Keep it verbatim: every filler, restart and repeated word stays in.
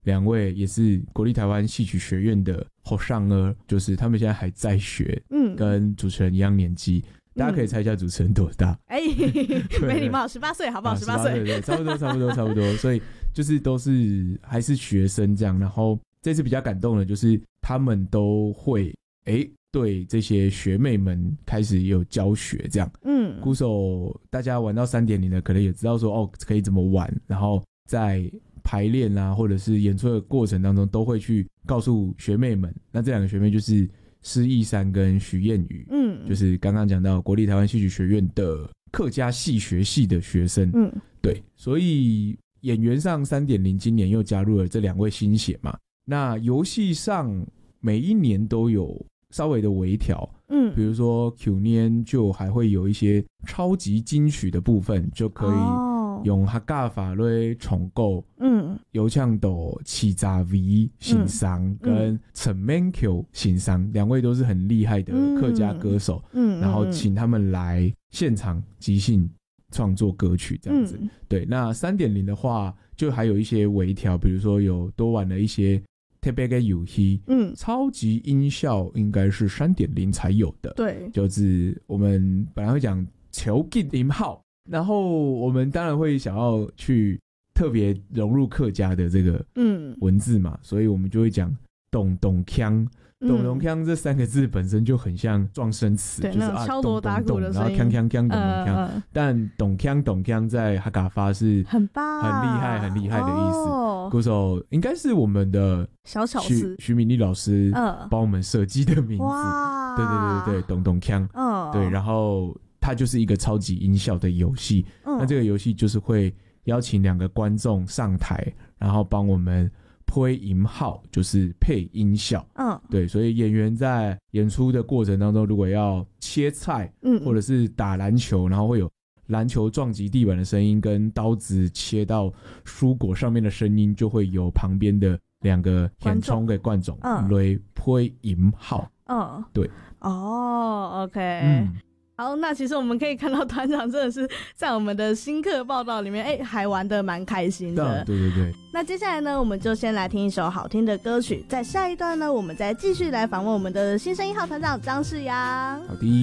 两位也是国立台湾戏曲学院的后上儿，就是他们现在还在学，嗯，跟主持人一样年纪。大家可以猜一下主持人多大？哎、 嗯，没礼貌，十八岁好不好？十八岁， 对对，差不多，差不多，差不多。所以就是都是还是学生这样。然后这次比较感动的就是他们都会哎、欸、对这些学妹们开始有教学这样。嗯，鼓手大家玩到 三点零 的可能也知道说哦可以怎么玩，然后在排练啊或者是演出的过程当中都会去告诉学妹们。那这两个学妹就是施逸珊跟徐燕瑜，嗯，就是刚刚讲到国立台湾戏曲学院的客家戏学系的学生，嗯，对，所以演员上 三点零 今年又加入了这两位新血嘛。那游戏上每一年都有稍微的微调，嗯，比如说去年就还会有一些超级金曲的部分，就可以用客家法来重构，嗯，游唱斗七杂 V 欣赏跟陈曼 Q 欣赏，两位都是很厉害的客家歌手，嗯，然后请他们来现场即兴创作歌曲这样子。嗯、对，那 三点零 的话，就还有一些微调，比如说有多玩了一些特别的游戏，嗯，超级音效应该是 三点零 才有的，对，就是我们本来会讲球技音号。然后我们当然会想要去特别融入客家的这个文字嘛，嗯、所以我们就会讲咚咚锵，咚咚锵这三个字本身就很像撞声词，就是啊敲锣打鼓的声音， 然后锵锵锵咚咚锵，呃、但咚锵咚锵在客家话是很棒、 很厉害、很厉害的意思。哦、鼓手应该是我们的小巧思徐敏丽老师帮我们设计的名字，呃、对对对对，咚咚锵，哦、对，然后。它就是一个超级音效的游戏，嗯、那这个游戏就是会邀请两个观众上台，然后帮我们配音号，就是配音效。嗯，对，所以演员在演出的过程当中，如果要切菜，嗯，或者是打篮球，然后会有篮球撞击地板的声音，跟刀子切到蔬果上面的声音，就会有旁边的两个演冲的观众来配音号。嗯，对， 哦 ，OK。嗯好，那其实我们可以看到团长真的是在我们的新课报道里面，哎、欸，还玩得蛮开心的。 对对对。 那接下来呢，我们就先来听一首好听的歌曲，在下一段呢，我们再继续来访问我们的新生一号团长张世阳。 好的。